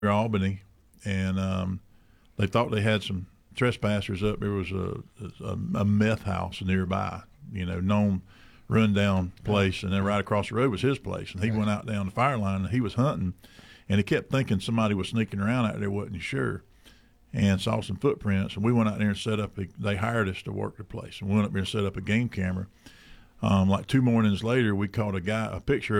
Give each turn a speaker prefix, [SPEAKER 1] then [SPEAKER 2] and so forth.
[SPEAKER 1] Albany, and they thought they had some trespassers up. There was a meth house nearby, known rundown place, and then right across the road was his place. And he went out down the fire line, and he was hunting, and he kept thinking somebody was sneaking around out there, wasn't sure, and saw some footprints. And we went out there and set up. They hired us to work the place, and we went up there and set up a game camera. Like 2 mornings later, we caught a picture